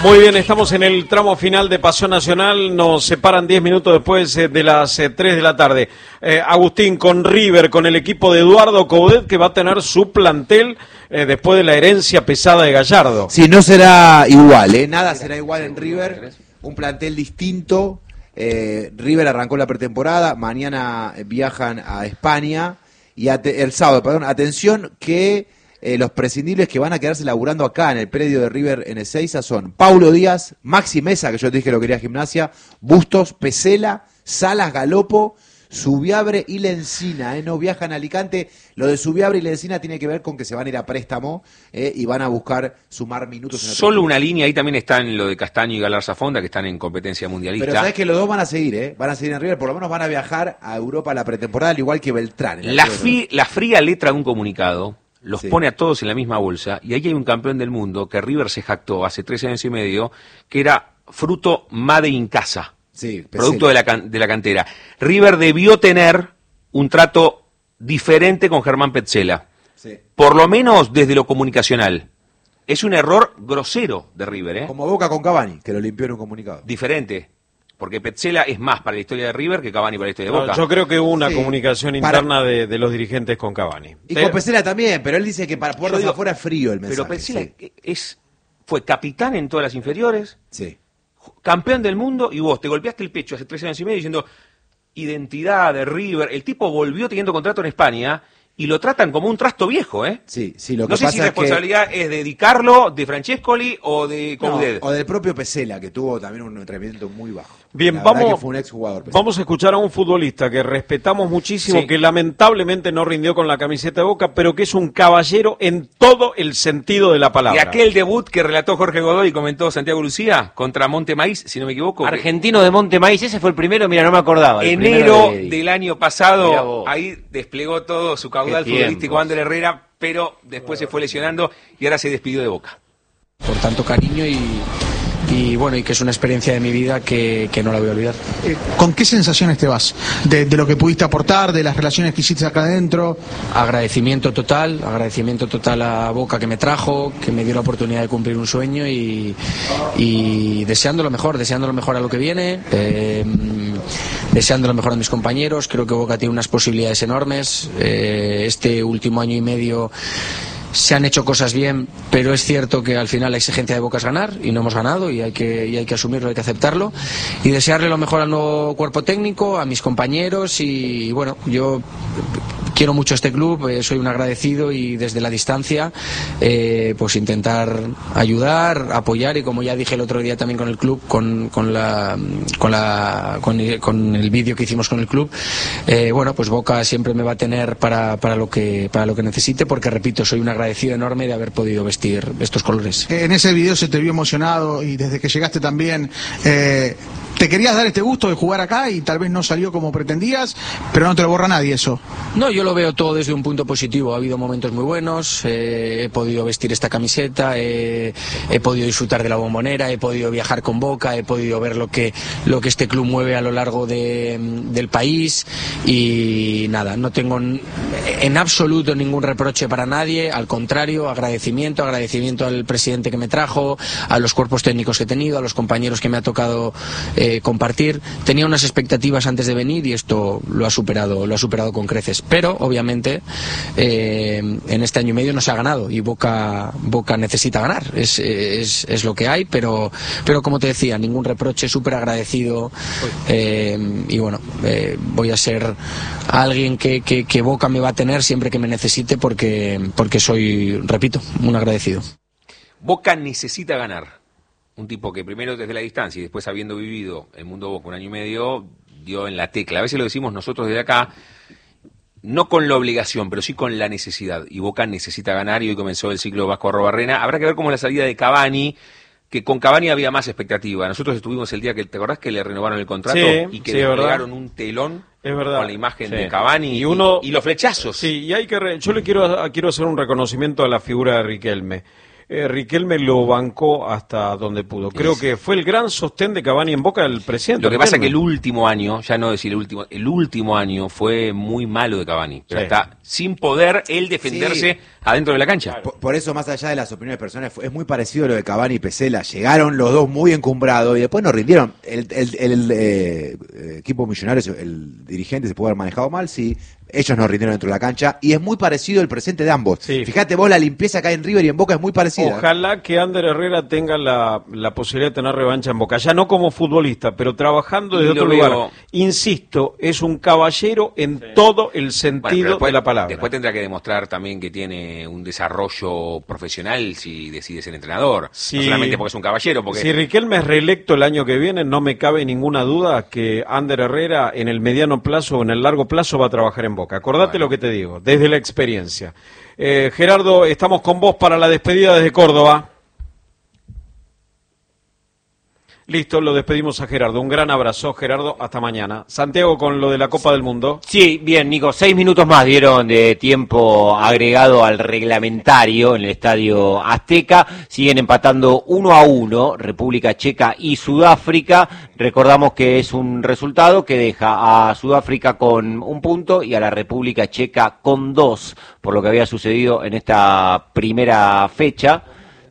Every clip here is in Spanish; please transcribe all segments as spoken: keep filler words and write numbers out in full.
Muy bien, estamos en el tramo final de Pasión Nacional, nos separan diez minutos después de las tres de la tarde. Eh, Agustín, con River, con el equipo de Eduardo Coudet, que va a tener su plantel eh, después de la herencia pesada de Gallardo. Sí, no será igual, ¿eh? Nada será igual en River, un plantel distinto. Eh, River arrancó la pretemporada, mañana viajan a España, y ate- el sábado, perdón, atención que... Eh, los prescindibles que van a quedarse laburando acá en el predio de River en Ezeiza son Paulo Díaz, Maxi Mesa, que yo te dije que lo quería Gimnasia, Bustos, Pesela, Salas, Galopo, Subiabre y Lencina. Eh, no viajan a Alicante. Lo de Subiabre y Lencina tiene que ver con que se van a ir a préstamo eh, y van a buscar sumar minutos. En Solo otro una línea, ahí también están lo de Castaño y Galarza Fonda, que están en competencia mundialista. Pero sabes que los dos van a seguir, ¿eh? Van a seguir en River, por lo menos van a viajar a Europa a la pretemporada, al igual que Beltrán. La, fi- la fría letra de un comunicado los Sí. pone a todos en la misma bolsa, y ahí hay un campeón del mundo que River se jactó hace tres años y medio, que era fruto Made in Casa, Sí, producto de la, can- de la cantera. River debió tener un trato diferente con Germán Petzela, Sí. por lo menos desde lo comunicacional. Es un error grosero de River, ¿eh? Como Boca con Cavani, que lo limpió en un comunicado. Diferente, porque Petzela es más para la historia de River que Cavani para la historia de Boca. No, yo creo que hubo una Sí. comunicación Para- interna de, de los dirigentes con Cavani. Y Pero- con Pesela también, pero él dice que para puertas Yo digo, afuera es frío el mensaje. Pero Petzela sí. es, fue capitán en todas las inferiores, Sí. campeón del mundo, y vos te golpeaste el pecho hace tres años y medio diciendo identidad de River. El tipo volvió teniendo contrato en España y lo tratan como un trasto viejo, ¿eh? Sí, sí, lo que No sé pasa si la es que... responsabilidad es de Di Carlo, de Francescoli o de No, Coudet. o del propio Pesela, que tuvo también un entrenamiento muy bajo. Bien, La verdad vamos, que fue un exjugador, Pesela. vamos a escuchar a un futbolista que respetamos muchísimo, Sí. que lamentablemente no rindió con la camiseta de Boca, pero que es un caballero en todo el sentido de la Y palabra. aquel debut que relató Jorge Godoy y comentó Santiago Lucía contra Monte Maíz, si no me equivoco. Argentino de Monte Maíz, ese fue el primero, mira, no me acordaba. el primero Enero de- del año Mirá pasado, vos. ahí desplegó todo su caudal Qué futbolístico tiempos. Ander Herrera, pero después se fue lesionando y ahora se despidió de Boca. Por tanto cariño y, y bueno, y que es una experiencia de mi vida que, que no la voy a olvidar. Eh, ¿Con qué sensaciones te vas? De, de lo que pudiste aportar, de las relaciones que hiciste acá adentro. Agradecimiento total, agradecimiento total a Boca que me trajo, que me dio la oportunidad de cumplir un sueño y, y deseando lo mejor, deseando lo mejor a lo que viene, eh, deseando lo mejor a mis compañeros. Creo que Boca tiene unas posibilidades enormes. Eh, este último año y medio se han hecho cosas bien, pero es cierto que al final la exigencia de Boca es ganar y no hemos ganado y hay que, y hay que asumirlo, hay que aceptarlo y desearle lo mejor al nuevo cuerpo técnico, a mis compañeros y bueno, yo quiero mucho este club, eh, soy un agradecido y desde la distancia eh, pues intentar ayudar, apoyar y como ya dije el otro día también con el club, con, con, la, con, la, con, con el vídeo que hicimos con el club, eh, bueno, pues Boca siempre me va a tener para, para, lo que, para lo que necesite porque repito, soy un agradecido enorme de haber podido vestir estos colores. Eh, En ese video se te vio emocionado y desde que llegaste también eh, te querías dar este gusto de jugar acá y tal vez no salió como pretendías, pero no te lo borra nadie eso. No, yo lo veo todo desde un punto positivo. Ha habido momentos muy buenos, eh, he podido vestir esta camiseta, eh, he podido disfrutar de la Bombonera, he podido viajar con Boca, he podido ver lo que, lo que este club mueve a lo largo de, del país y nada, no tengo en absoluto ningún reproche para nadie, al contrario, agradecimiento, agradecimiento al presidente que me trajo, a los cuerpos técnicos que he tenido, a los compañeros que me ha tocado eh, compartir. Tenía unas expectativas antes de venir y esto lo ha superado, lo ha superado con creces. Pero obviamente eh, en este año y medio no se ha ganado y Boca, Boca necesita ganar. Es, es, es lo que hay, pero, pero como te decía, ningún reproche, súper agradecido eh, y bueno, eh, voy a ser alguien que, que, que Boca me va a tener siempre que me necesite porque, porque soy, repito, un agradecido. Boca necesita ganar. Un tipo que primero desde la distancia y después habiendo vivido el mundo Boca un año y medio, dio en la tecla. A veces lo decimos nosotros desde acá, no con la obligación, pero sí con la necesidad. Y Boca necesita ganar y hoy comenzó el ciclo Vasco Arrobarrena. Habrá que ver cómo la salida de Cavani, que con Cavani había más expectativa. Nosotros estuvimos el día que, ¿te acordás que le renovaron el contrato? Sí, y que sí, le es verdad. pegaron un telón Es verdad. con la imagen Sí. de Cavani Y uno- y, y los flechazos. Sí, y hay que re- yo le quiero quiero hacer un reconocimiento a la figura de Riquelme. eh, Riquelme lo bancó hasta donde pudo. Creo que fue el gran sostén de Cavani en Boca del presidente. Lo que Riquelme. pasa es que el último año, ya no decir el último, el último año fue muy malo de Cavani, pero Sí. está sin poder él defenderse Sí. adentro de la cancha. Por, por eso, más allá de las opiniones personales, fue- es muy parecido a lo de Cavani y Pesela. Llegaron los dos muy encumbrados y después nos rindieron. El, el, el, eh, equipo millonario, el dirigente se puede haber manejado mal, sí. Ellos nos rindieron dentro de la cancha y es muy parecido el presente de ambos. Sí. Fíjate vos, la limpieza acá en River y en Boca es muy parecida. Ojalá que Ander Herrera tenga la, la posibilidad de tener revancha en Boca, ya no como futbolista, pero trabajando desde Y lo otro veo- lugar. Insisto, es un caballero en todo el Bueno, sentido pero después, de la palabra. después tendrá que demostrar también que tiene un desarrollo profesional si decide ser entrenador. Sí. No solamente porque es un caballero, porque Si Riquelme es reelecto el año que viene, no me cabe ninguna duda que Ander Herrera en el mediano plazo o en el largo plazo va a trabajar en Boca. Acordate Bueno. lo que te digo, desde la experiencia. Eh, Gerardo, estamos con vos para la despedida desde Córdoba. Listo, lo despedimos a Gerardo. Un gran abrazo, Gerardo. Hasta mañana. Santiago, con lo de la Copa del Mundo. Sí, bien, Nico, seis minutos más dieron de tiempo agregado al reglamentario en el Estadio Azteca. Siguen empatando uno a uno República Checa y Sudáfrica. Recordamos que es un resultado que deja a Sudáfrica con un punto y a la República Checa con dos, por lo que había sucedido en esta primera fecha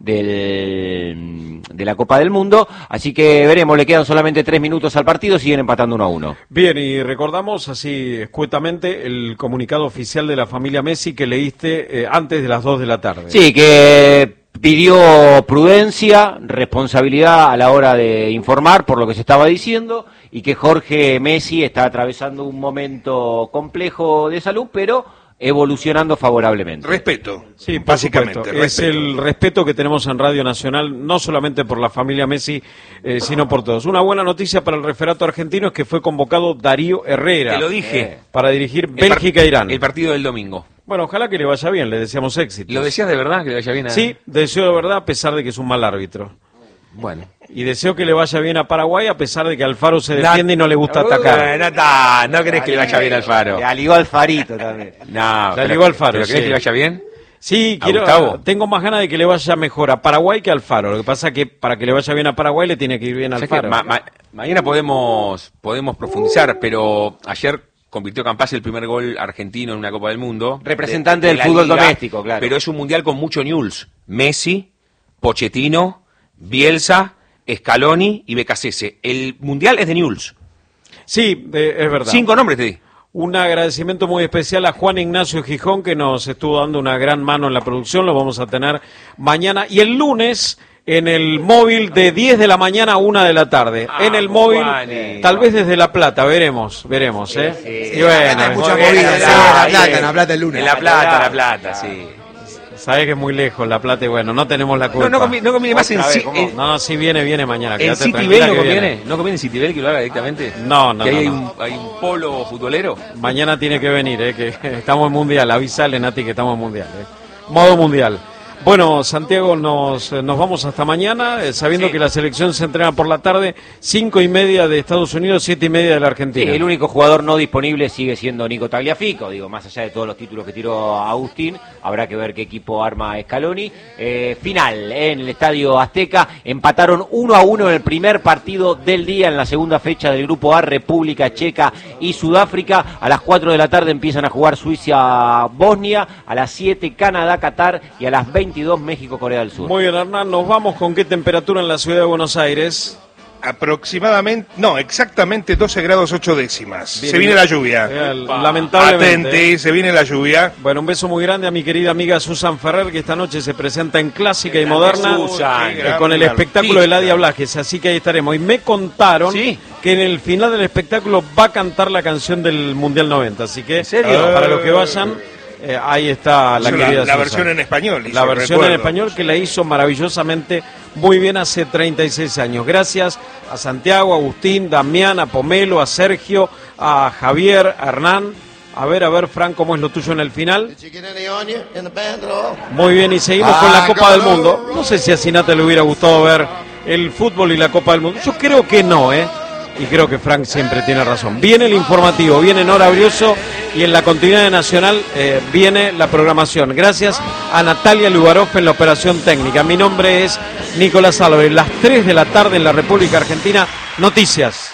del, de la Copa del Mundo, así que veremos, le quedan solamente tres minutos al partido, siguen empatando uno a uno. Bien, y recordamos así escuetamente el comunicado oficial de la familia Messi que leíste eh, antes de las dos de la tarde. Sí, que pidió prudencia, responsabilidad a la hora de informar por lo que se estaba diciendo y que Jorge Messi está atravesando un momento complejo de salud, pero evolucionando favorablemente. Respeto. Sí, por básicamente. supuesto. Es respeto. el respeto que tenemos en Radio Nacional, no solamente por la familia Messi, eh, sino por todos. Una buena noticia para el referato argentino es que fue convocado Darío Herrera. Te lo dije. Para dirigir El par- Bélgica e Irán. El partido del domingo. Bueno, ojalá que le vaya bien, le deseamos éxito. ¿Lo decías de verdad que le vaya bien a...? Sí, deseo de verdad, a pesar de que es un mal árbitro. Bueno. Y deseo que le vaya bien a Paraguay, a pesar de que Alfaro se defiende y no le gusta atacar. No, no, no querés que le vaya bien al Faro. Le ligó Alfarito también. No, Le ligó al Faro, ¿Pero sí. querés que le vaya bien? Sí, ¿A quiero, Gustavo? tengo más ganas de que le vaya mejor a Paraguay que a Alfaro. Lo que pasa es que para que le vaya bien a Paraguay le tiene que ir bien a ¿Sabés que Alfaro. ma- ma- mañana podemos, podemos profundizar, pero ayer convirtió Campazzi el primer gol argentino en una Copa del Mundo. Representante de- de del la fútbol Liga, doméstico, claro. Pero es un mundial con mucho news. Messi, Pochettino, Bielsa, Scaloni y Becasese. El mundial es de news. Sí, eh, es verdad. Cinco nombres te di. Un agradecimiento muy especial a Juan Ignacio Gijón, que nos estuvo dando una gran mano en la producción. Lo vamos a tener mañana. Y el lunes, en el móvil, de diez de la mañana a una de la tarde. Ah, en el móvil, Juani. tal vez desde La Plata. Veremos, veremos. ¿eh? Sí, Y bueno, acá hay mucha muy movida, bien, sí, la- en La Plata, en La Plata el lunes. En La Plata, La Plata, sí. Sabés que es muy lejos La Plata y bueno, no tenemos la culpa. No, no conviene, no conviene más en, Otra vez, ci- ¿cómo? en, No, si viene, viene mañana. en quédate Citibel tranquila no que conviene. viene. ¿No conviene en Citibel que lo haga directamente? No, no, Que no, hay, no. Un, hay un polo futbolero. Mañana tiene que venir, eh, que estamos en mundial. Avisale, Nati, que estamos en mundial. Eh. Modo mundial. Bueno, Santiago, nos, eh, nos vamos hasta mañana, eh, sabiendo Sí. que la selección se entrena por la tarde, cinco y media de Estados Unidos, siete y media de la Sí, Argentina. el único jugador no disponible sigue siendo Nico Tagliafico, digo, más allá de todos los títulos que tiró Agustín, habrá que ver qué equipo arma Scaloni. Eh, final, eh, en el Estadio Azteca, empataron uno a uno en el primer partido del día, en la segunda fecha del Grupo A, República Checa y Sudáfrica. A las cuatro de la tarde empiezan a jugar Suiza-Bosnia, a las siete Canadá-Qatar y a las veintidós México-Corea del Sur. Muy bien, Hernán, nos vamos con qué temperatura en la ciudad de Buenos Aires. Aproximadamente, no, exactamente doce grados ocho décimas. Bien, se viene bien. la lluvia. Eh, lamentablemente. Atente, se viene la lluvia. Bueno, un beso muy grande a mi querida amiga Susan Ferrer, que esta noche se presenta en Clásica y Moderna Susan, eh, con el espectáculo de Ladia Blajes, así que ahí estaremos. Y me contaron Sí. que en el final del espectáculo va a cantar la canción del Mundial noventa, así que ¿En serio? para los que vayan, eh, ahí está la La- querida la Susan. versión en español, hizo, La versión en recuerdo. español que la hizo maravillosamente muy bien hace treinta y seis años. Gracias a Santiago, a Agustín, Damián, a Pomelo, a Sergio, a Javier, a Hernán. A ver, a ver, Fran, ¿cómo es lo tuyo en el final? Muy bien, y seguimos con la Copa del Mundo. No sé si a Sinata le hubiera gustado ver el fútbol y la Copa del Mundo. Yo creo que no, ¿eh? y creo que Frank siempre tiene razón. Viene el informativo, viene Nora Brioso y en la continuidad de Nacional eh, viene la programación. Gracias a Natalia Lugaroff en la operación técnica. Mi nombre es Nicolás Álvarez. Las tres de la tarde en la República Argentina, noticias.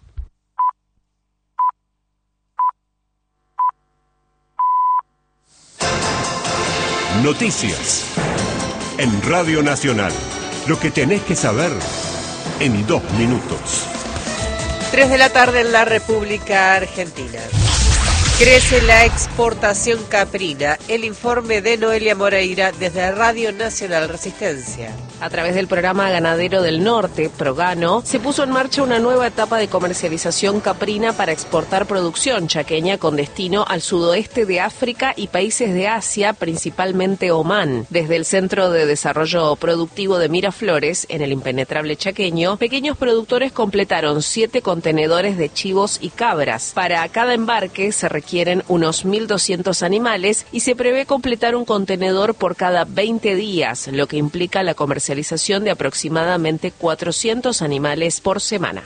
Noticias en Radio Nacional. Lo que tenés que saber en dos minutos. tres de la tarde en la República Argentina. Crece la exportación caprina. El informe de Noelia Moreira desde Radio Nacional Resistencia. A través del programa Ganadero del Norte, Progano, se puso en marcha una nueva etapa de comercialización caprina para exportar producción chaqueña con destino al sudoeste de África y países de Asia, principalmente Omán. Desde el Centro de Desarrollo Productivo de Miraflores, en el impenetrable chaqueño, pequeños productores completaron siete contenedores de chivos y cabras. Para cada embarque se requieren unos mil doscientos animales y se prevé completar un contenedor por cada veinte días, lo que implica la comercialización de aproximadamente cuatrocientos animales por semana.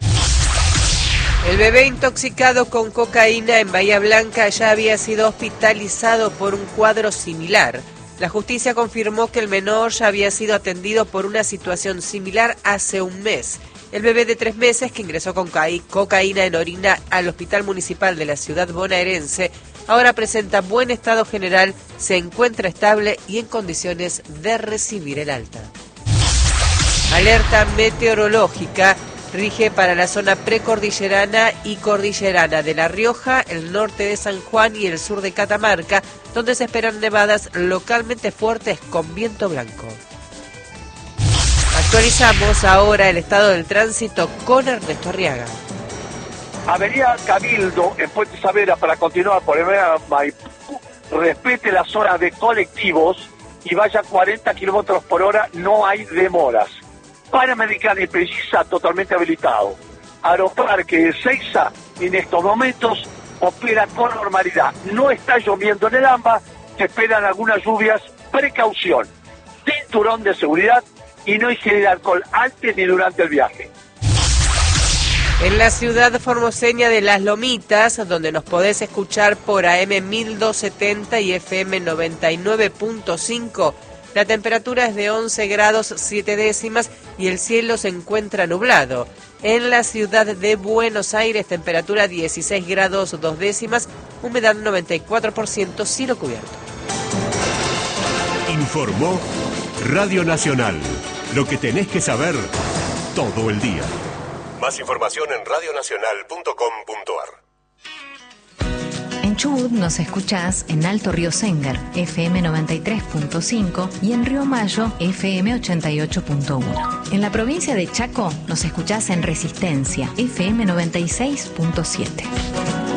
El bebé intoxicado con cocaína en Bahía Blanca ya había sido hospitalizado por un cuadro similar. La justicia confirmó que el menor ya había sido atendido por una situación similar hace un mes. El bebé de tres meses que ingresó con cocaína en orina al Hospital Municipal de la ciudad bonaerense ahora presenta buen estado general, se encuentra estable y en condiciones de recibir el alta. Alerta meteorológica rige para la zona precordillerana y cordillerana de La Rioja, el norte de San Juan y el sur de Catamarca, donde se esperan nevadas localmente fuertes con viento blanco. Actualizamos ahora el estado del tránsito con Ernesto Arriaga. Avenida Cabildo, en Puente Savera, para continuar por el Maipú, respete las horas de colectivos y vaya cuarenta kilómetros por hora, no hay demoras. Panamericana y Precisa, totalmente habilitado. Aeroparque de Ezeiza, en estos momentos, opera con normalidad. No está lloviendo en el AMBA, se esperan algunas lluvias, precaución. Cinturón de seguridad y no ingerir alcohol antes ni durante el viaje. En la ciudad formoseña de Las Lomitas, donde nos podés escuchar por A M mil doscientos setenta y F M noventa y nueve punto cinco, la temperatura es de once grados siete décimas y el cielo se encuentra nublado. En la ciudad de Buenos Aires, temperatura dieciséis grados dos décimas, humedad noventa y cuatro por ciento, cielo cubierto. Informó Radio Nacional. Lo que tenés que saber todo el día. Más información en radio nacional punto com punto a r. En Chubut nos escuchás en Alto Río Sengar, F M noventa y tres punto cinco y en Río Mayo, F M ochenta y ocho punto uno. En la provincia de Chaco nos escuchás en Resistencia, F M noventa y seis punto siete.